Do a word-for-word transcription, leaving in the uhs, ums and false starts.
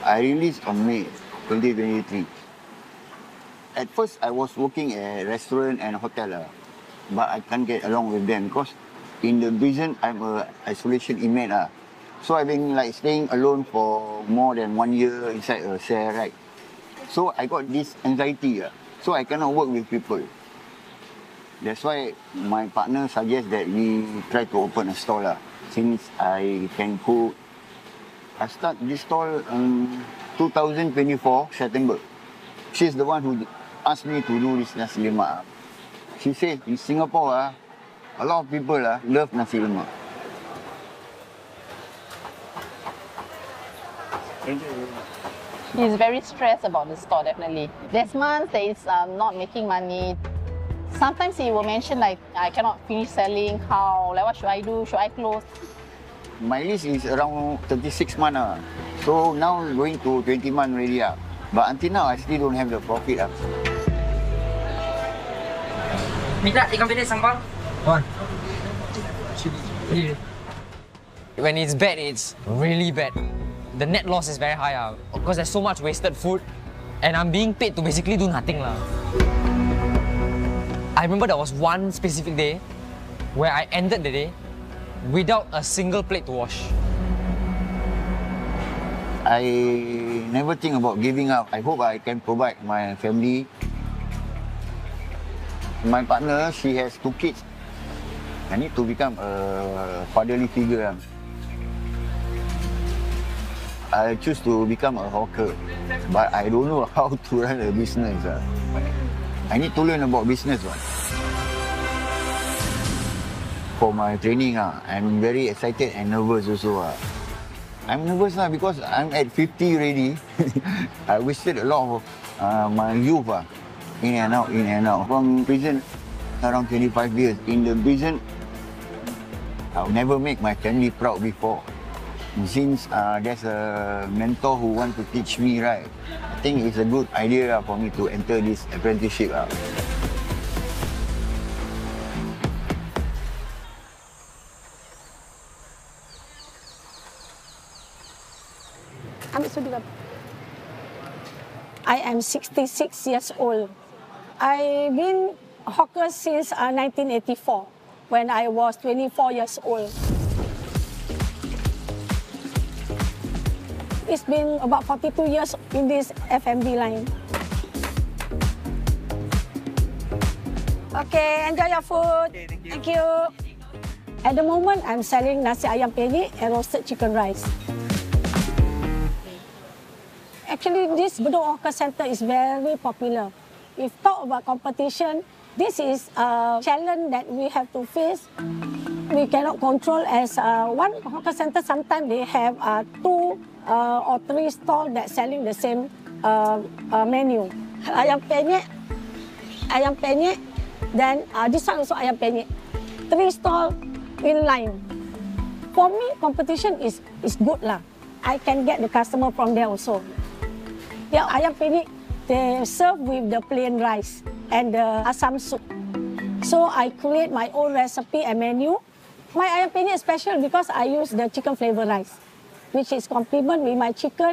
I released on May twenty twenty-three. At first, I was working at a restaurant and hotel, uh, but I can't get along with them because in the prison, I'm a isolation inmate. Uh. So I've been like staying alone for more than one year inside a cell, right? So I got this anxiety, uh, so I cannot work with people. That's why my partner suggests that we try to open a stall, uh, since I can cook. I start this stall in two thousand twenty-four, September. She's the one who asked me to do this nasi lemak. She said in Singapore, uh, a lot of people uh, love nasi lemak. He's very stressed about the store, definitely. There's months that he's um, not making money. Sometimes he will mention like, I cannot finish selling, how, like what should I do, should I close? My lease is around thirty-six months. Uh. So now going to twenty months already. Uh. But until now, I still don't have the profit. Uh. Minta ikan pedas sambal. One. When it's bad, it's really bad. The net loss is very high uh, because there's so much wasted food and I'm being paid to basically do nothing. Uh. I remember there was one specific day where I ended the day without a single plate to wash. I never think about giving up. I hope I can provide my family. My partner, she has two kids. I need to become a fatherly figure. I choose to become a hawker, but I don't know how to run a business. I need to learn about business. For my training, I'm very excited and nervous also. I'm nervous now because I'm at fifty already. I wasted a lot of uh, my youth, uh, in and out, in and out. From prison, around twenty-five years. In the prison, I'll never make my family proud before. Since uh, there's a mentor who wants to teach me, right, I think it's a good idea uh, for me to enter this apprenticeship. Uh. I am sixty-six years old. I've been a hawker since uh, nineteen eighty-four, when I was twenty-four years old. It's been about forty-two years in this F and B line. Okay, enjoy your food. Okay, thank you. Thank you. At the moment, I'm selling nasi ayam penyet and roasted chicken rice. Actually, this Bedok Hawker Centre is very popular. If talk about competition, this is a challenge that we have to face. We cannot control as uh, one hawker centre. Sometimes they have uh, two uh, or three stalls that selling the same uh, uh, menu. Ayam penyet, ayam penyet, then uh, this one also ayam penyet. Three stalls in line. For me, competition is is good lah. I can get the customer from there also. Yeah, ayam penyet, they serve with the plain rice and the asam soup. So I create my own recipe and menu. My ayam penyet is special because I use the chicken flavor rice, which is complement with my chicken.